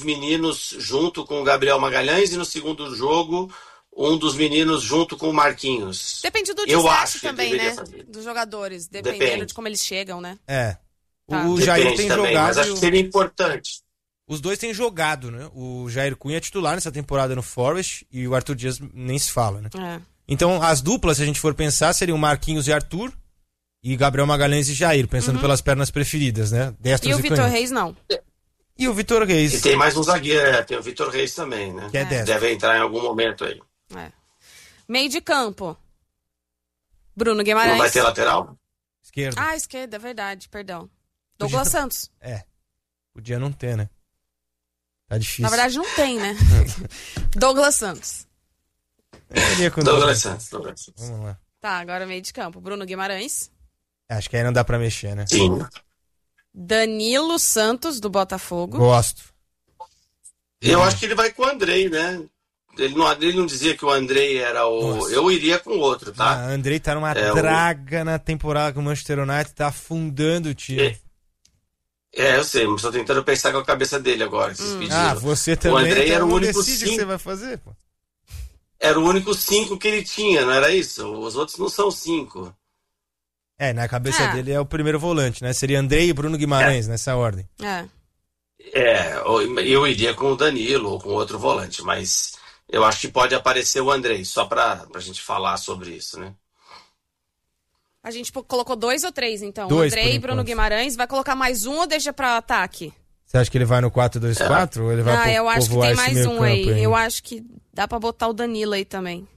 meninos junto com o Gabriel Magalhães e no segundo jogo um dos meninos junto com o Marquinhos. Depende do Eu desgaste acho que também, ele né? deveria fazer. Dos jogadores, dependendo Depende. de como eles chegam, né? Tá. Tá. O Jair Depende tem também, jogado. mas acho que seria importante. Os dois têm jogado, né? O Jair Cunha é titular nessa temporada no Forest e o Arthur Dias nem se fala, né? É. Então, as duplas, se a gente for pensar, seriam Marquinhos e Arthur e Gabriel Magalhães e Jair, pensando pelas pernas preferidas, né? Destros E o Vitor canhotos. Reis, não. E o Vitor Reis, E tem mais um zagueiro, tem o Vitor Reis também, né? que é destro. Deve entrar em algum momento aí. É. Meio de campo. Bruno Não Guimarães. é vai ter lateral? Esquerdo. Ah, esquerda, é verdade, perdão. Douglas Santos. Podia não ter, né? Tá difícil. Na verdade, não tem, né? Douglas Santos. Eu iria com Douglas Santos. Vamos lá. Tá, agora meio de campo. Bruno Guimarães. Acho que aí não dá pra mexer, né? Sim. Danilo Santos, do Botafogo. Gosto. Eu acho que ele vai com o Andrei, né? Ele não dizia que o Andrei era o... Nossa. Eu iria com o outro, tá? Andrei tá numa É, draga na temporada com o Manchester United, tá afundando o time. Eu sei, mas tô tentando pensar com a cabeça dele agora, que vocês pediram. Ah, você também. O Andrei era o não único decide o que 5. você vai fazer, pô. Era o único 5 que ele tinha, não era isso? Os outros não são 5. Na cabeça dele é o primeiro volante, né? Seria Andrei e Bruno Guimarães, nessa ordem. É. Eu iria com o Danilo ou com outro volante, mas eu acho que pode aparecer o Andrei, só pra gente falar sobre isso, né? A gente colocou 2 ou 3, então. 2 Andrei e por Bruno enquanto. Guimarães. Vai colocar mais um ou deixa pra ataque? Você acha que ele vai no 4-2-4 ou ele vai Eu acho que povoar tem esse mais meio um campo aí. ainda? Eu acho que dá pra botar o Danilo aí também.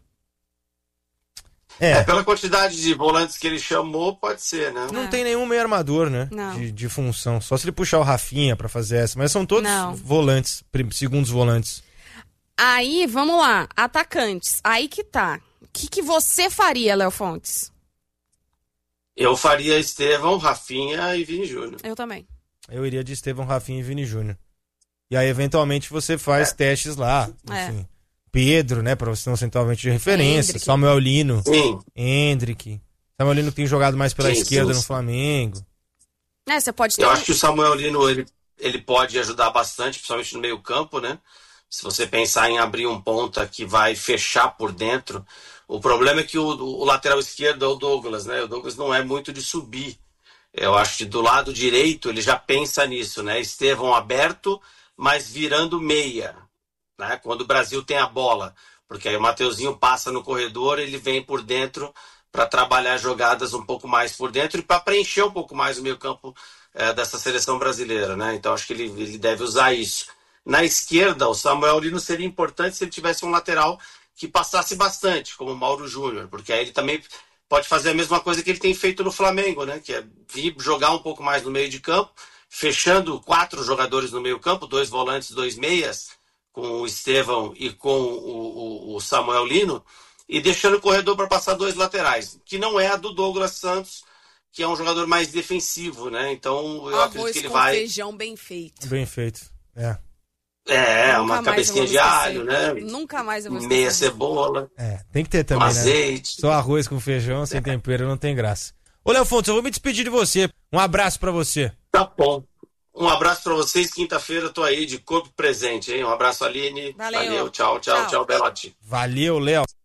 Pela quantidade de volantes que ele chamou, pode ser, né? Não tem nenhum meio armador, né? Não. De função. Só se ele puxar o Rafinha pra fazer essa. Mas são todos Não. volantes, segundos volantes. Aí, vamos lá. Atacantes. Aí que tá. O que você faria, Léo Fontes? Eu faria Estevão, Rafinha e Vini Júnior. Eu também. Eu iria de Estevão, Rafinha e Vini Júnior. E aí, eventualmente, você faz testes lá. Enfim. Pedro, né? Pra você ter um centroavante de referência. Endrick. Samuel Lino. Sim. Endrick. Samuel Lino tem jogado mais pela Sim, esquerda sim. no Flamengo. Você pode ter. Eu acho que o Samuel Lino, ele pode ajudar bastante, principalmente no meio campo, né? Se você pensar em abrir um ponta que vai fechar por dentro, o problema é que o lateral esquerdo é o Douglas, né? O Douglas não é muito de subir. Eu acho que do lado direito ele já pensa nisso, né? Estevão aberto, mas virando meia, né? Quando o Brasil tem a bola, porque aí o Mateuzinho passa no corredor, ele vem por dentro para trabalhar jogadas um pouco mais por dentro e para preencher um pouco mais o meio campo dessa seleção brasileira, né? Então acho que ele deve usar isso. Na esquerda, o Samuel Lino seria importante se ele tivesse um lateral que passasse bastante, como o Mauro Júnior, porque aí ele também pode fazer a mesma coisa que ele tem feito no Flamengo, né? Que é vir jogar um pouco mais no meio de campo, fechando 4 jogadores no meio campo, 2 volantes, 2 meias, com o Estevão e com o Samuel Lino, e deixando o corredor para passar 2 laterais, que não é a do Douglas Santos, que é um jogador mais defensivo, né? Então eu acredito que ele vai... feijão bem feito. Bem feito. Nunca uma mais cabecinha eu vou de esquecer. alho, né? Nunca mais eu vou esquecer. Meia cebola, Tem que ter também, né? azeite. Só arroz com feijão, sem tempero, não tem graça. Ô, Léo Fontes, eu vou me despedir de você. Um abraço pra você. Tá bom. Um abraço pra vocês. Quinta-feira eu tô aí de corpo presente, hein? Um abraço, Aline. Valeu. Tchau, Tchau. Belotti. Valeu, Léo.